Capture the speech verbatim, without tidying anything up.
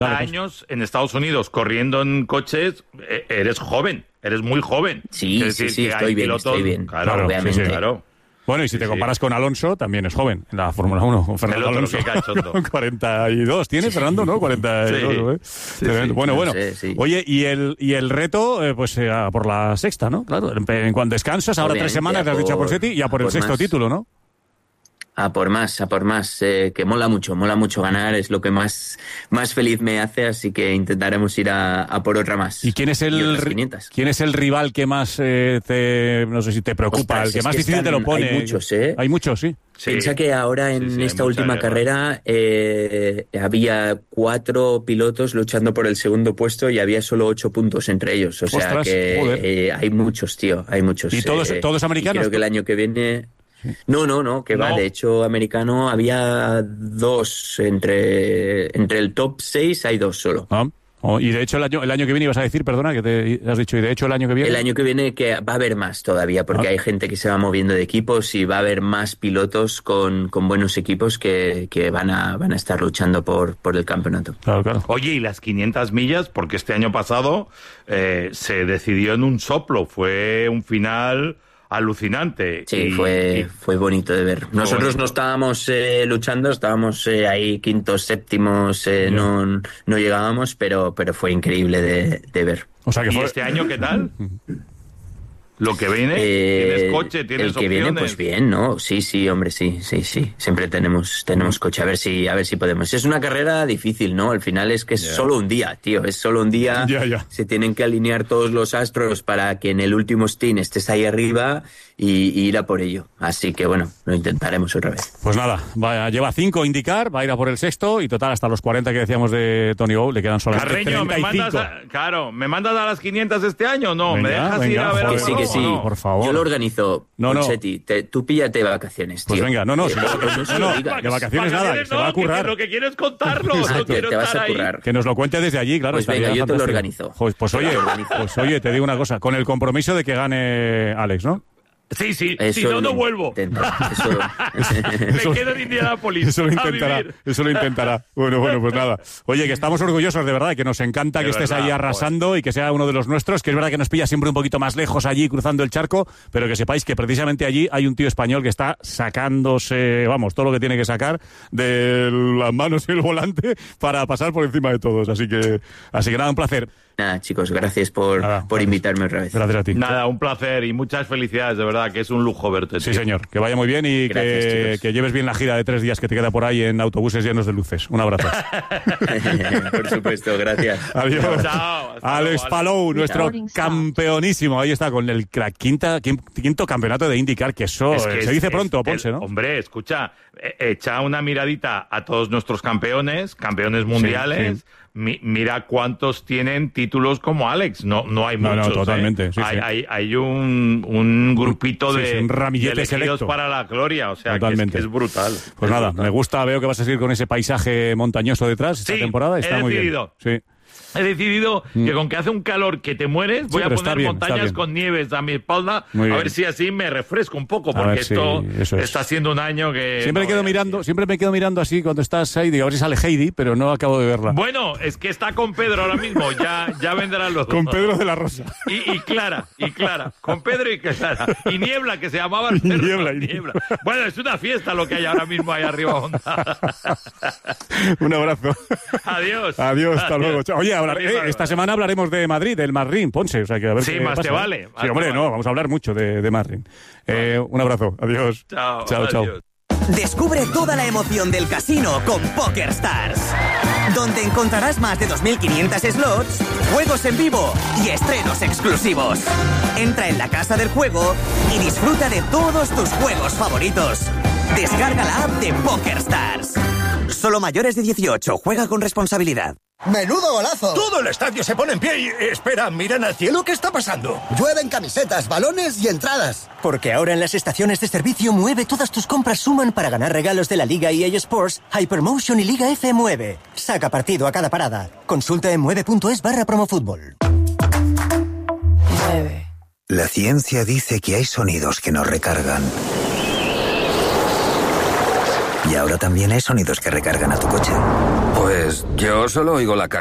Dale, pues. años en Estados Unidos corriendo en coches, eres joven, eres muy joven. Sí, sí, sí, estoy bien, pilotos, estoy bien. Claro, claro, obviamente. Sí, sí. Claro. Bueno, y si sí, te sí. comparas con Alonso, también es joven en la Fórmula uno. Con Fernando otro, Alonso. cuarenta y dos tiene sí. Fernando, ¿no? cuarenta y dos, sí. ¿eh? Sí, sí. Bueno, bueno. Sí, sí. Oye, y el y el reto, eh, pues eh, por la sexta, ¿no? Claro, en, en cuando descansas, ahora tres semanas, te has dicho a Porsetti, y a por, por el sexto más. título, ¿no? A por más, a por más, eh, que mola mucho, mola mucho ganar, es lo que más, más feliz me hace, así que intentaremos ir a, a por otra más. ¿Y quién es el quién es el rival que más eh, te, no sé si te preocupa, Ostras, el que más que difícil están, te lo pone? Hay muchos, ¿eh? Hay muchos, sí. sí. Piensa que ahora en sí, sí, esta última guerra. carrera eh, había cuatro pilotos luchando por el segundo puesto y había solo ocho puntos entre ellos, o sea Ostras, que eh, hay muchos, tío, hay muchos. ¿Y todos, eh, todos americanos? Creo que el año que viene... No, no, no, que no. va, de hecho, americano había dos, entre, entre el top seis hay dos solo. Ah. Oh, y de hecho el año, el año que viene ibas a decir, perdona, que te has dicho, y de hecho el año que viene... El año que viene que va a haber más todavía, porque ah. hay gente que se va moviendo de equipos y va a haber más pilotos con, con buenos equipos que, que van a van a estar luchando por, por el campeonato. Claro, claro. Oye, y las quinientas millas, porque este año pasado eh, se decidió en un soplo, fue un final... alucinante. Sí, y, fue, y fue bonito de ver. Nosotros bonito. no estábamos eh, luchando, estábamos eh, ahí quintos, séptimos, eh, yeah. no, no llegábamos, pero, pero fue increíble de, de ver. O sea que ¿Y fue... este año qué tal? Lo que viene, eh, ¿tienes coche? ¿Tienes el que opciones? viene, pues bien, ¿no? Sí, sí, hombre, sí, sí, sí. Siempre tenemos tenemos coche, a ver si a ver si podemos. Es una carrera difícil, ¿no? Al final es que es yeah. solo un día, tío, es solo un día. Yeah, yeah. Se tienen que alinear todos los astros para que en el último stint estés ahí arriba y, y ir a por ello. Así que, bueno, lo intentaremos otra vez. Pues nada, va, lleva cinco indicar, va a ir a por el sexto y total hasta los cuarenta que decíamos de Tony Go le quedan solamente Carreño, treinta y cinco. ¿me mandas a, claro, ¿me mandas a las quinientas este año? No, venga, ¿me dejas venga, ir a ver? Que sí, que sí, no? Por favor. Yo lo organizo, no, no. Porsetti, te, tú píllate vacaciones, tío. Pues venga, no, no, eh, no, no, no, no de vacaciones nada, que se no, va a currar. Que lo que quiero es contarlo, ah, no te, quiero te vas estar a currar. Ahí. Que nos lo cuente desde allí, claro. Pues venga, yo fantástico. te lo organizo. Pues, pues oye, pues oye, te digo una cosa, con el compromiso de que gane Alex, ¿no? Sí, sí, eso si no, no vuelvo. Eso... Me quedo en Indianápolis. Eso lo intentará, eso lo intentará. Bueno, bueno, pues nada. Oye, que estamos orgullosos de verdad, que nos encanta de que verdad, estés ahí arrasando pues. Y que sea uno de los nuestros, que es verdad que nos pilla siempre un poquito más lejos allí, cruzando el charco, pero que sepáis que precisamente allí hay un tío español que está sacándose, vamos, todo lo que tiene que sacar de las manos y el volante para pasar por encima de todos. Así que, así que nada, un placer. Nada, chicos, gracias por, nada, por invitarme otra vez. Gracias a ti. Nada, un placer y muchas felicidades, de verdad, que es un lujo verte. Sí, tío. señor, que vaya muy bien y gracias, que, que lleves bien la gira de tres días que te queda por ahí en autobuses llenos de luces. Un abrazo. Por supuesto, gracias. Adiós. Chao. Alex Palou, nuestro campeonísimo. Ahí está, con el quinta, quinto campeonato de IndyCar, que eso es que se es, dice pronto, es, Ponce, ¿no? Hombre, escucha, echa una miradita a todos nuestros campeones, campeones mundiales. Sí, sí. Mi, mira cuántos tienen títulos como Alex. No, no hay muchos. No, no, totalmente. ¿eh? Sí, hay, sí. hay, hay un, un grupito sí, de, sí, un ramillete de elegidos selecto para la gloria. O sea, totalmente. Que es, que es brutal. Pues es nada, brutal. me gusta, veo que vas a seguir con ese paisaje montañoso detrás esta sí, temporada. Está he muy decidido. bien. Sí. He decidido mm. que con que hace un calor que te mueres, voy sí, a poner bien, montañas con nieves a mi espalda, muy a bien. ver si así me refresco un poco, A porque ver si esto eso es. está siendo un año que... Siempre, no, quedo eh, mirando, siempre me quedo mirando así cuando estás ahí, digo, a ver si sale Heidi, pero no acabo de verla. Bueno, es que está con Pedro ahora mismo, ya, ya vendrán los dos. Con Pedro de la Rosa. Y, y Clara, y Clara, con Pedro y Clara. Y Niebla, que se llamaba... Y Niebla, y Niebla. Bueno, es una fiesta lo que hay ahora mismo ahí arriba. Un abrazo. Adiós. Adiós, hasta Adiós. luego. Oye, hablar, eh, esta semana hablaremos de Madrid, del Marrín, Ponce, o sea que a ver sí, qué más pasa, te vale. ¿eh? Sí, hombre, vale. no, vamos a hablar mucho de, de Marrín. Eh, un abrazo, adiós. Chao, chao, adiós. chao. Descubre toda la emoción del casino con PokerStars, donde encontrarás más de dos mil quinientos slots, juegos en vivo y estrenos exclusivos. Entra en la casa del juego y disfruta de todos tus juegos favoritos. Descarga la app de PokerStars. Solo mayores de dieciocho. Juega con responsabilidad. ¡Menudo golazo! Todo el estadio se pone en pie y... Espera, miran al cielo, ¿qué está pasando? Llueven camisetas, balones y entradas. Porque ahora en las estaciones de servicio Mueve todas tus compras suman para ganar regalos de la Liga E A Sports, Hypermotion y Liga F Mueve. Saca partido a cada parada. Consulta en mueve.es barra promofútbol. Mueve. La ciencia dice que hay sonidos que nos recargan. Y ahora también hay sonidos que recargan a tu coche. Pues yo solo oigo la carga.